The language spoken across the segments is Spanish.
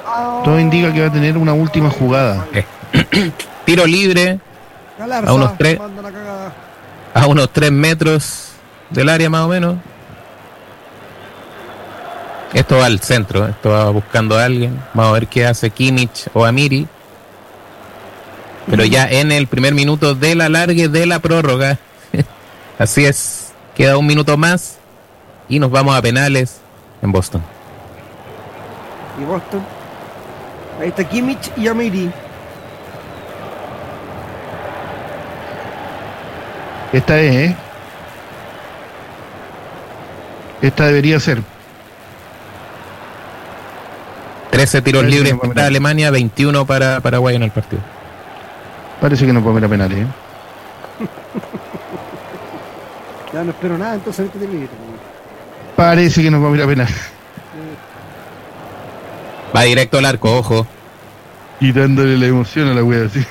Todo indica que va a tener una última jugada. Tiro libre Galarza, a unos 3 metros del área más o menos. Esto va al centro, esto va buscando a alguien. Vamos a ver qué hace Kimmich o Amiri. Pero ya en el primer minuto del alargue de la prórroga. Así es, queda un minuto más y nos vamos a penales en Boston. Y Boston. Ahí está Kimmich y Amiri. Esta es, Esta debería ser. 13 tiros libres para Alemania, 21 para Paraguay en el partido. Parece que no puede haber penales, Ya no espero nada, entonces este tiene que ir. Parece que no va a haber penales. Va directo al arco, ojo. Quitándole la emoción a la wea, sí.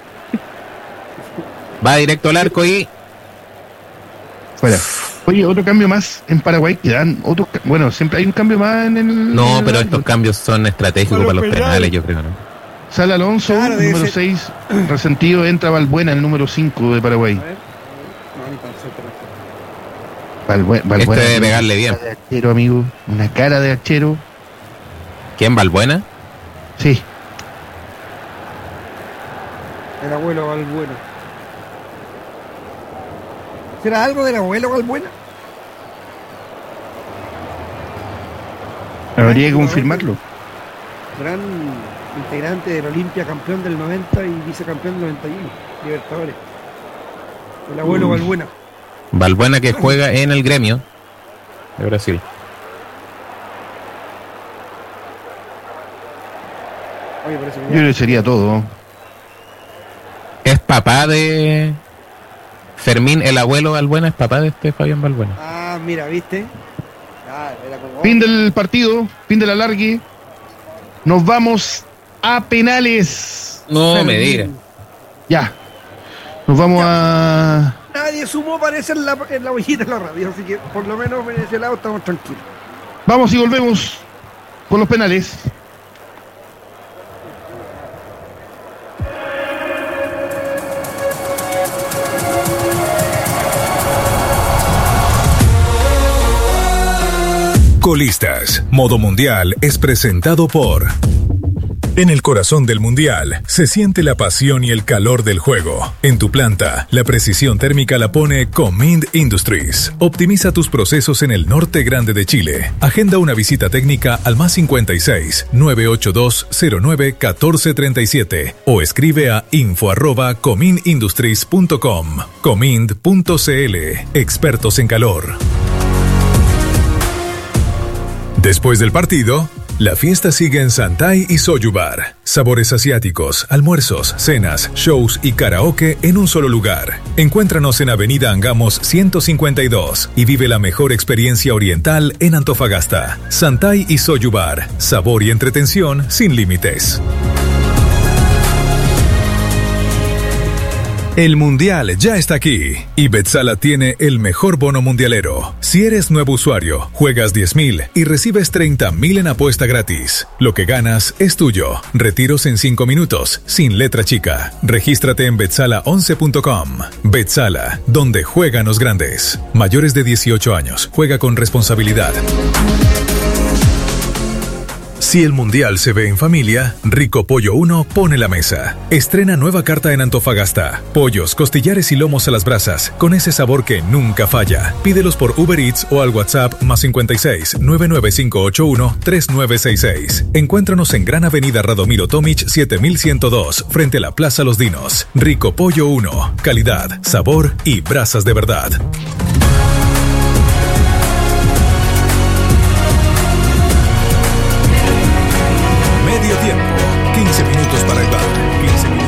Va directo al arco y... Fuera. Oye, otro cambio más en Paraguay que dan otro, bueno, siempre hay un cambio más en el... No, pero estos cambios son estratégicos para los penales, yo creo, ¿no? Sale Alonso, Claro, número 6, resentido, entra Valbuena, el número 5 de Paraguay. A ver. No, ni para el centro. Valbuena. Debe pegarle bien. Una cara de hachero, amigo. Una cara de hachero. ¿Quién, Valbuena? Sí. El abuelo Valbuena. ¿Será algo del abuelo Valbuena? Habría que confirmarlo. Gran integrante del Olimpia, campeón del 90 y vicecampeón del 91, Libertadores. El abuelo Valbuena. Valbuena, que juega en el Gremio de Brasil. Oye, parece que Yo creo que sería todo. Es papá de Fermín, el abuelo Valbuena, es papá de este Fabián Valbuena. Ah, mira, ¿viste? Ah, era como... Fin del partido, fin del alargue. Nos vamos a penales. No me diga. Ya. Nos vamos a... Nadie sumó, parece, en la ollita de la radio, así que por lo menos en ese lado estamos tranquilos. Vamos y volvemos con los penales. Colistas, Modo Mundial es presentado por... En el corazón del Mundial se siente la pasión y el calor del juego. En tu planta, la precisión térmica la pone Comind Industries. Optimiza tus procesos en el norte grande de Chile. Agenda una visita técnica al +56 982 09 1437 o escribe a info@comindindustries.com. Comind.cl, expertos en calor. Después del partido, la fiesta sigue en Santay y Soju Bar. Sabores asiáticos, almuerzos, cenas, shows y karaoke en un solo lugar. Encuéntranos en Avenida Angamos 152 y vive la mejor experiencia oriental en Antofagasta. Santay y Soju Bar. Sabor y entretención sin límites. El Mundial ya está aquí y Betsala tiene el mejor bono mundialero. Si eres nuevo usuario, juegas 10,000 y recibes 30,000 en apuesta gratis. Lo que ganas es tuyo. Retiros en 5 minutos, sin letra chica. Regístrate en betsala11.com. Betsala, donde juegan los grandes. Mayores de 18 años, juega con responsabilidad. Si el Mundial se ve en familia, Rico Pollo 1 pone la mesa. Estrena nueva carta en Antofagasta. Pollos, costillares y lomos a las brasas, con ese sabor que nunca falla. Pídelos por Uber Eats o al WhatsApp +56 99581 3966. Encuéntranos en Gran Avenida Radomiro Tomic 7102, frente a la Plaza Los Dinos. Rico Pollo 1, calidad, sabor y brasas de verdad.